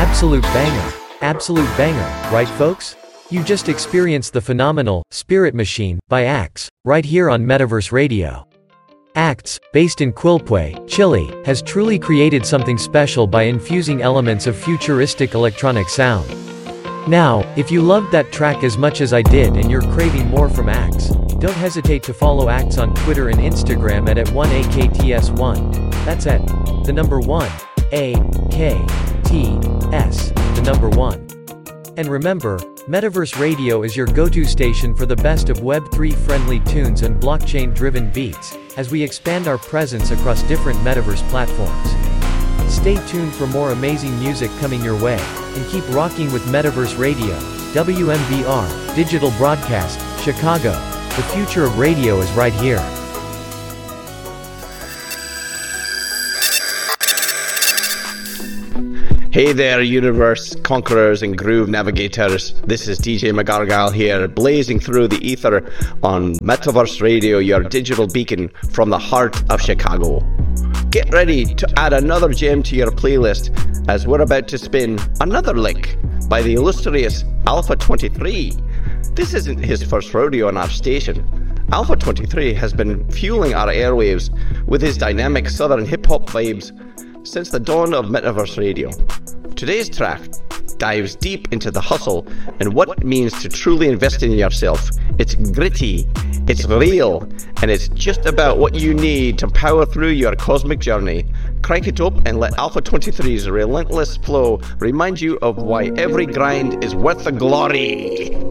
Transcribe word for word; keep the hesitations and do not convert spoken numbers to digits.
Absolute banger. Absolute banger, right folks? You just experienced the phenomenal Spirit Machine by Axe, right here on Metaverse Radio. Axe, based in Quilpue, Chile, has truly created something special by infusing elements of futuristic electronic sound. Now, if you loved that track as much as I did and you're craving more from Axe, don't hesitate to follow Axe on Twitter and Instagram at at one A K T S one. That's at the number one, A K T S, the number one. And remember, Metaverse Radio is your go-to station for the best of Web three friendly tunes and blockchain-driven beats, as we expand our presence across different Metaverse platforms. Stay tuned for more amazing music coming your way, and keep rocking with Metaverse Radio, W M B R, Digital Broadcast, Chicago. The future of radio is right here. Hey there, universe conquerors and groove navigators. This is D J McGargle here, blazing through the ether on Metaverse Radio, your digital beacon from the heart of Chicago. Get ready to add another gem to your playlist, as we're about to spin another lick by the illustrious Alpha twenty-three. This isn't his first rodeo on our station. Alpha twenty-three has been fueling our airwaves with his dynamic southern hip-hop vibes since the dawn of Metaverse Radio. Today's track dives deep into the hustle and what it means to truly invest in yourself. It's gritty, it's real, and it's just about what you need to power through your cosmic journey. Crank it up and let Alpha twenty-three's relentless flow remind you of why every grind is worth the glory.